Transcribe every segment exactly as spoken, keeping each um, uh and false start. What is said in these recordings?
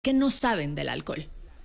¿Qué no saben del alcohol?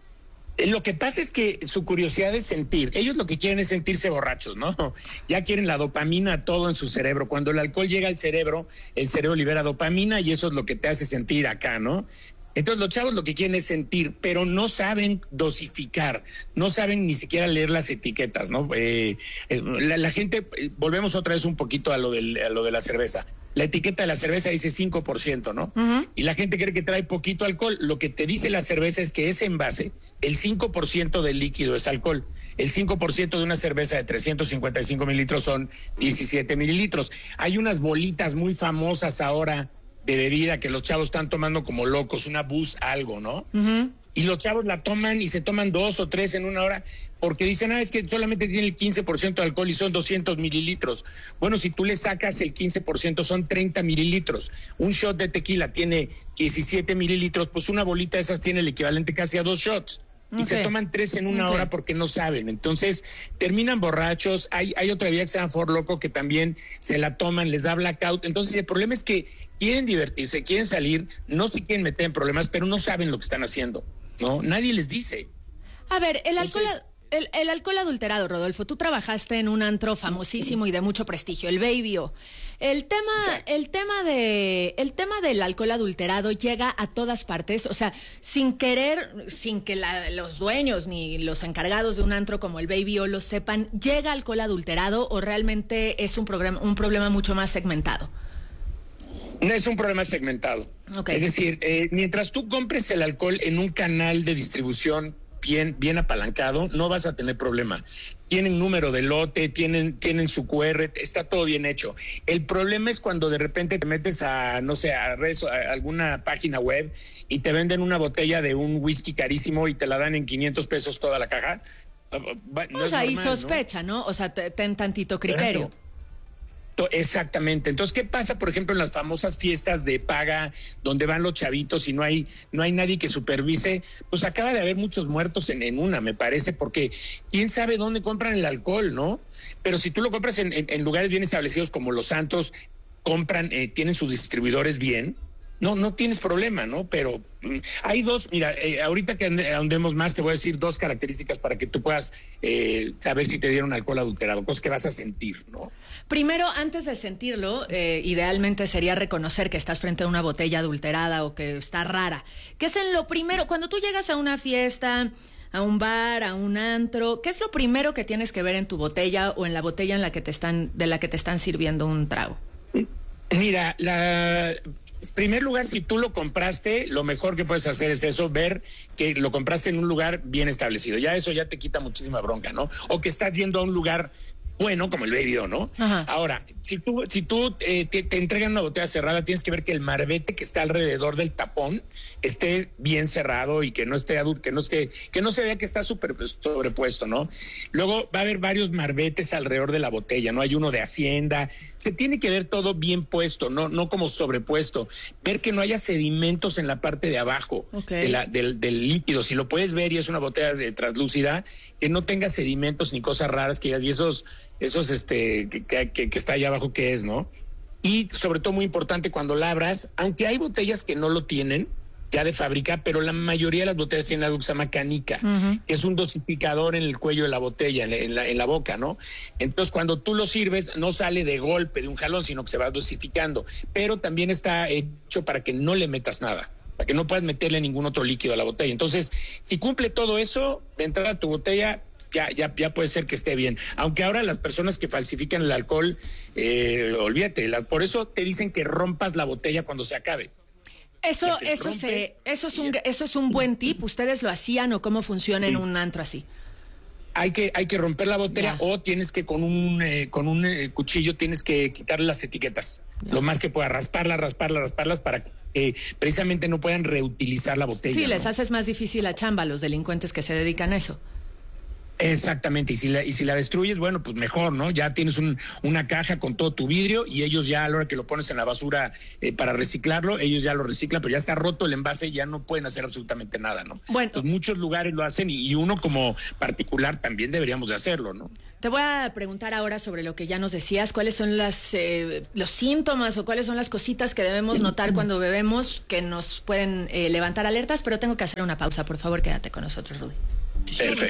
Lo que pasa es que su curiosidad es sentir. Ellos lo que quieren es sentirse borrachos, ¿no? Ya quieren la dopamina todo en su cerebro. Cuando el alcohol llega al cerebro, el cerebro libera dopamina y eso es lo que te hace sentir acá, ¿no? Entonces los chavos lo que quieren es sentir, pero no saben dosificar, no saben ni siquiera leer las etiquetas, ¿no? Eh, la, la gente, volvemos otra vez un poquito a lo, del, a lo de la cerveza. La etiqueta de la cerveza dice cinco por ciento, ¿no? Uh-huh. Y la gente cree que trae poquito alcohol. Lo que te dice la cerveza es que ese envase, el cinco por ciento del líquido es alcohol. El cinco por ciento de una cerveza de trescientos cincuenta y cinco mililitros son diecisiete mililitros. Hay unas bolitas muy famosas ahora de bebida que los chavos están tomando como locos, una Buzz algo, ¿no? Uh-huh. Y los chavos la toman y se toman dos o tres en una hora porque dicen, ah, es que solamente tiene el quince por ciento de alcohol y son doscientos mililitros. Bueno, si tú le sacas el quince por ciento son treinta mililitros. Un shot de tequila tiene diecisiete mililitros, pues una bolita de esas tiene el equivalente casi a dos shots. Y okay. se toman tres en una okay. hora porque no saben. Entonces, terminan borrachos. Hay, hay otra vía que se llama For Loco que también se la toman, les da blackout. Entonces, el problema es que quieren divertirse, quieren salir, no se quieren meter en problemas, pero no saben lo que están haciendo, ¿no? Nadie les dice. A ver, el alcohol... Entonces, El, el alcohol adulterado, Rodolfo, tú trabajaste en un antro famosísimo y de mucho prestigio, el Baby O. El tema, el tema de, el tema del alcohol adulterado llega a todas partes, o sea, sin querer, sin que la, los dueños ni los encargados de un antro como el Baby O lo sepan, ¿llega alcohol adulterado o realmente es un, programa, un problema mucho más segmentado? No es un problema segmentado. Okay. Es decir, eh, mientras tú compres el alcohol en un canal de distribución bien, bien apalancado, no vas a tener problema. Tienen número de lote, tienen, tienen su cu erre, está todo bien hecho. El problema es cuando de repente te metes a, no sé, a, redes, a alguna página web y te venden una botella de un whisky carísimo y te la dan en quinientos pesos toda la caja. No o sea, ahí sospecha, ¿no? ¿no? O sea, ten tantito criterio. Pero, exactamente. Entonces, ¿qué pasa, por ejemplo, en las famosas fiestas de paga donde van los chavitos y no hay no hay nadie que supervise? Pues acaba de haber muchos muertos en, en una, me parece, porque quién sabe dónde compran el alcohol, ¿no? Pero si tú lo compras en, en, en lugares bien establecidos como Los Santos, compran, eh, tienen sus distribuidores bien, no no tienes problema, ¿no? Pero mm, hay dos, mira, eh, ahorita que andemos más te voy a decir dos características para que tú puedas eh, saber si te dieron alcohol adulterado, cosas que vas a sentir, ¿no? Primero, antes de sentirlo, eh, idealmente sería reconocer que estás frente a una botella adulterada o que está rara. ¿Qué es en lo primero? Cuando tú llegas a una fiesta, a un bar, a un antro, ¿qué es lo primero que tienes que ver en tu botella o en la botella en la que te están, de la que te están sirviendo un trago? Mira, la... En primer lugar, si tú lo compraste, lo mejor que puedes hacer es eso, ver que lo compraste en un lugar bien establecido. Ya eso ya te quita muchísima bronca, ¿no? O que estás yendo a un lugar bueno, como el Baby O, ¿no? Ajá. Ahora, si tú, si tú eh, te, te entregan una botella cerrada, tienes que ver que el marbete que está alrededor del tapón esté bien cerrado y que no esté adulto, que no esté, que no se vea que está super, sobrepuesto, ¿no? Luego va a haber varios marbetes alrededor de la botella, ¿no? Hay uno de Hacienda. Se tiene que ver todo bien puesto, no, no como sobrepuesto. Ver que no haya sedimentos en la parte de abajo okay. de la, del, del líquido. Si lo puedes ver y es una botella de translúcida, que no tenga sedimentos ni cosas raras que digas, y esos, esos este, que, que, que está allá abajo, ¿qué es, no? Y sobre todo muy importante cuando la abras, aunque hay botellas que no lo tienen ya de fábrica, pero la mayoría de las botellas tienen algo que se llama canica, uh-huh. que es un dosificador en el cuello de la botella, en la, en la, en la boca, ¿no? Entonces, cuando tú lo sirves, no sale de golpe, de un jalón, sino que se va dosificando, pero también está hecho para que no le metas nada, para que no puedas meterle ningún otro líquido a la botella. Entonces, si cumple todo eso, de entrada a tu botella, ya, ya, ya puede ser que esté bien. Aunque ahora las personas que falsifican el alcohol, eh, olvídate, la, por eso te dicen que rompas la botella cuando se acabe. Eso, eso se, eso es un, eso es un buen tip. ¿Ustedes lo hacían o cómo funciona sí. en un antro así? Hay que, hay que romper la botella ya. o tienes que con un, eh, con un eh, cuchillo tienes que quitarle las etiquetas, ya. lo más que pueda, rasparlas, rasparlas, rasparlas para que eh, precisamente no puedan reutilizar la botella. Sí, ¿no? les haces más difícil la chamba a los delincuentes que se dedican a eso. Exactamente, y si la, y si la destruyes, bueno, pues mejor, ¿no? Ya tienes un, una caja con todo tu vidrio y ellos ya a la hora que lo pones en la basura eh, para reciclarlo, ellos ya lo reciclan, pero ya está roto el envase y ya no pueden hacer absolutamente nada, ¿no? Bueno. Pues muchos lugares lo hacen y, y uno como particular también deberíamos de hacerlo, ¿no? Te voy a preguntar ahora sobre lo que ya nos decías, cuáles son las, eh, los síntomas o cuáles son las cositas que debemos notar cuando bebemos que nos pueden eh, levantar alertas, pero tengo que hacer una pausa, por favor, quédate con nosotros, Rudy. Perfecto.